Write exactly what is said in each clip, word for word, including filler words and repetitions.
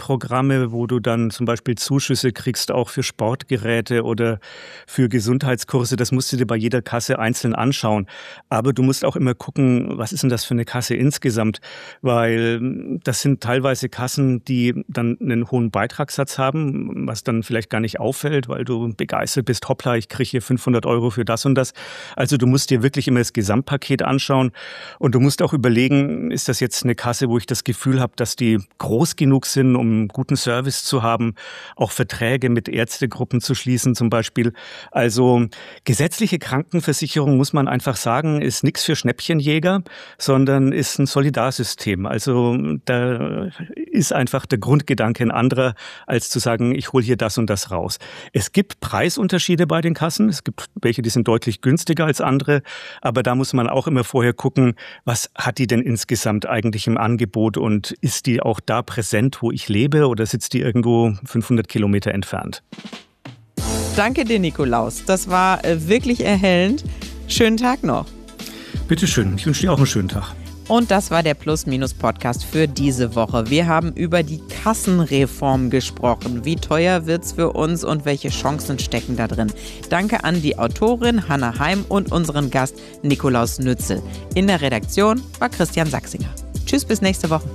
Programme, wo du dann zum Beispiel Zuschüsse kriegst, auch für Sportgeräte oder für Gesundheitskurse. Das musst du dir bei jeder Kasse einzeln anschauen. Aber du musst auch immer gucken, was ist denn das für eine Kasse insgesamt? Weil das sind teilweise Kassen, die dann einen hohen Beitragssatz haben, was dann vielleicht gar nicht auffällt, weil du begeistert bist. Hoppla, ich kriege hier fünfhundert Euro für das und das. Also du musst dir wirklich immer das Gesamtpaket anschauen. Und du musst auch überlegen, ist das jetzt eine Kasse, wo ich das Gefühl habe, dass die groß genug sind, um guten Service zu haben, auch Verträge mit Ärztegruppen zu schließen zum Beispiel. Also gesetzliche Krankenversicherung, muss man einfach sagen, ist nichts für Schnäppchenjäger, sondern ist ein Solidarsystem. Also da ist einfach der Grundgedanke ein anderer, als zu sagen, ich hole hier das und das raus. Es gibt Preisunterschiede bei den Kassen. Es gibt welche, die sind deutlich günstiger als andere. Aber da muss man auch immer vorher gucken, was hat die denn insgesamt eigentlich im Angebot und ist die auch da präsent, wo ich lebe, oder sitzt die irgendwo fünfhundert Kilometer entfernt? Danke dir, Nikolaus. Das war äh, wirklich erhellend. Schönen Tag noch. Bitte schön. Ich wünsche dir auch einen schönen Tag. Und das war der Plus-Minus-Podcast für diese Woche. Wir haben über die Kassenreform gesprochen. Wie teuer wird's für uns und welche Chancen stecken da drin? Danke an die Autorin Hannah Heim und unseren Gast Nikolaus Nützel. In der Redaktion war Christian Sachsinger. Tschüss, bis nächste Woche.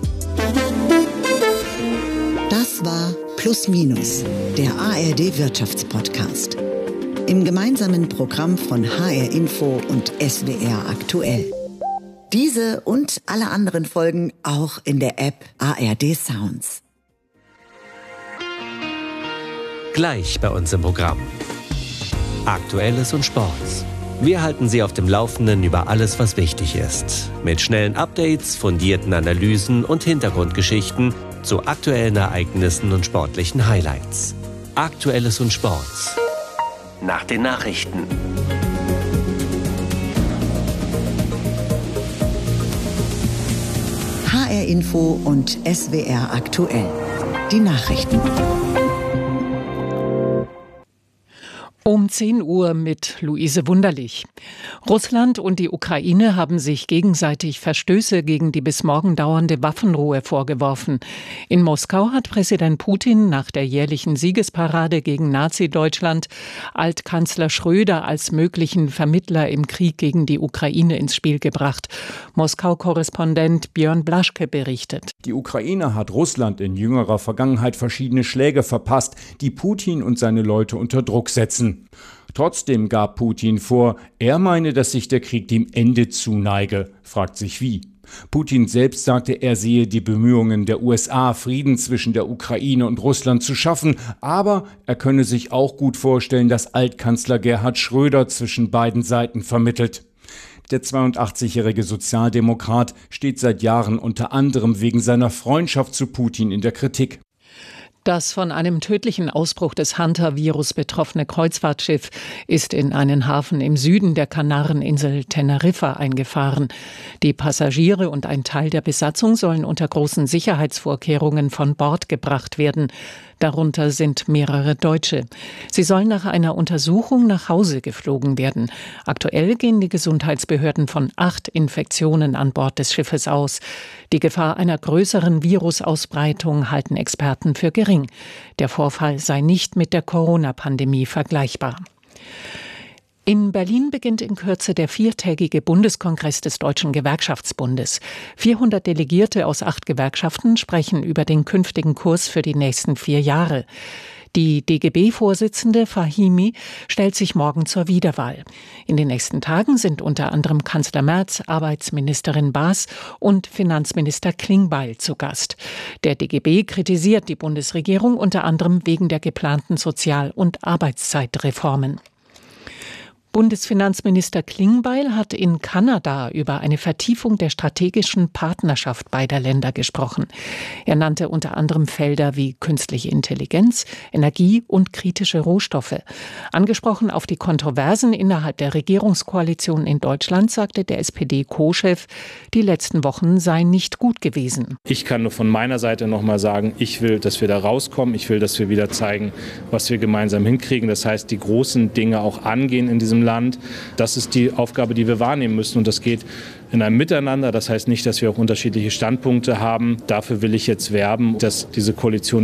Das war Plus Minus, der A R D-Wirtschaftspodcast. Im gemeinsamen Programm von H R Info und S W R aktuell. Diese und alle anderen Folgen auch in der App A R D Sounds. Gleich bei uns im Programm. Aktuelles und Sports. Wir halten Sie auf dem Laufenden über alles, was wichtig ist. Mit schnellen Updates, fundierten Analysen und Hintergrundgeschichten zu aktuellen Ereignissen und sportlichen Highlights. Aktuelles und Sports. Nach den Nachrichten. H R Info und S W R aktuell. Die Nachrichten. Um zehn Uhr mit Luise Wunderlich. Russland und die Ukraine haben sich gegenseitig Verstöße gegen die bis morgen dauernde Waffenruhe vorgeworfen. In Moskau hat Präsident Putin nach der jährlichen Siegesparade gegen Nazi-Deutschland Altkanzler Schröder als möglichen Vermittler im Krieg gegen die Ukraine ins Spiel gebracht. Moskau-Korrespondent Björn Blaschke berichtet. Die Ukraine hat Russland in jüngerer Vergangenheit verschiedene Schläge verpasst, die Putin und seine Leute unter Druck setzen. Trotzdem gab Putin vor, er meine, dass sich der Krieg dem Ende zuneige. Fragt sich wie. Putin selbst sagte, er sehe die Bemühungen der U S A, Frieden zwischen der Ukraine und Russland zu schaffen, aber er könne sich auch gut vorstellen, dass Altkanzler Gerhard Schröder zwischen beiden Seiten vermittelt. Der zweiundachtzigjährige Sozialdemokrat steht seit Jahren unter anderem wegen seiner Freundschaft zu Putin in der Kritik. Das von einem tödlichen Ausbruch des Hunter-Virus betroffene Kreuzfahrtschiff ist in einen Hafen im Süden der Kanareninsel Teneriffa eingefahren. Die Passagiere und ein Teil der Besatzung sollen unter großen Sicherheitsvorkehrungen von Bord gebracht werden. Darunter sind mehrere Deutsche. Sie sollen nach einer Untersuchung nach Hause geflogen werden. Aktuell gehen die Gesundheitsbehörden von acht Infektionen an Bord des Schiffes aus. Die Gefahr einer größeren Virusausbreitung halten Experten für gering. Der Vorfall sei nicht mit der Corona-Pandemie vergleichbar. In Berlin beginnt in Kürze der viertägige Bundeskongress des Deutschen Gewerkschaftsbundes. vierhundert Delegierte aus acht Gewerkschaften sprechen über den künftigen Kurs für die nächsten vier Jahre. Die D G B-Vorsitzende Fahimi stellt sich morgen zur Wiederwahl. In den nächsten Tagen sind unter anderem Kanzler Merz, Arbeitsministerin Baas und Finanzminister Klingbeil zu Gast. Der D G B kritisiert die Bundesregierung unter anderem wegen der geplanten Sozial- und Arbeitszeitreformen. Bundesfinanzminister Klingbeil hat in Kanada über eine Vertiefung der strategischen Partnerschaft beider Länder gesprochen. Er nannte unter anderem Felder wie künstliche Intelligenz, Energie und kritische Rohstoffe. Angesprochen auf die Kontroversen innerhalb der Regierungskoalition in Deutschland sagte der S P D-Co-Chef, die letzten Wochen seien nicht gut gewesen. Ich kann nur von meiner Seite noch mal sagen, ich will, dass wir da rauskommen. Ich will, dass wir wieder zeigen, was wir gemeinsam hinkriegen. Das heißt, die großen Dinge auch angehen in diesem Land. Das ist die Aufgabe, die wir wahrnehmen müssen. Und das geht in einem Miteinander. Das heißt nicht, dass wir auch unterschiedliche Standpunkte haben. Dafür will ich jetzt werben, dass diese Koalition